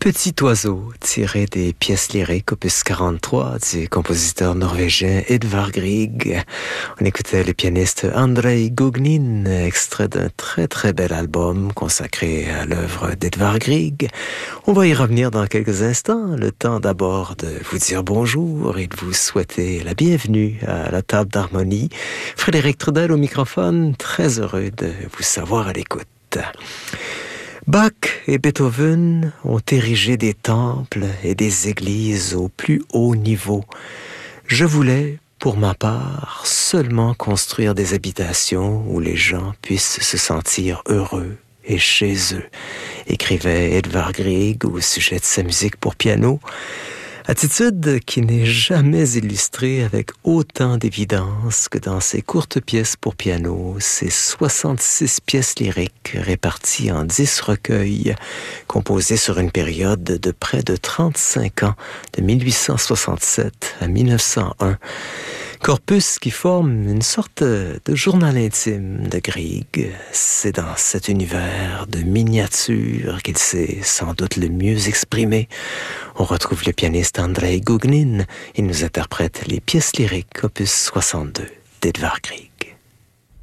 Petit oiseau, tiré des pièces lyriques opus 43 du compositeur norvégien Edvard Grieg. On écoutait le pianiste Andrei Gougnin, extrait d'un très très bel album consacré à l'œuvre d'Edvard Grieg. On va y revenir dans quelques instants, le temps d'abord de vous dire bonjour et de vous souhaiter la bienvenue à la table d'harmonie. Frédéric Trudel au microphone, très heureux de vous savoir à l'écoute. Bach et Beethoven ont érigé des temples et des églises au plus haut niveau. Je voulais, pour ma part, seulement construire des habitations où les gens puissent se sentir heureux et chez eux, écrivait Edvard Grieg au sujet de sa musique pour piano. Attitude qui n'est jamais illustrée avec autant d'évidence que dans ses courtes pièces pour piano, ses 66 pièces lyriques réparties en 10 recueils, composés sur une période de près de 35 ans, de 1867 à 1901. Corpus qui forme une sorte de journal intime de Grieg. C'est dans cet univers de miniatures qu'il s'est sans doute le mieux exprimé. On retrouve le pianiste Andrei Gougnin. Il nous interprète les pièces lyriques opus 62 d'Edvard Grieg.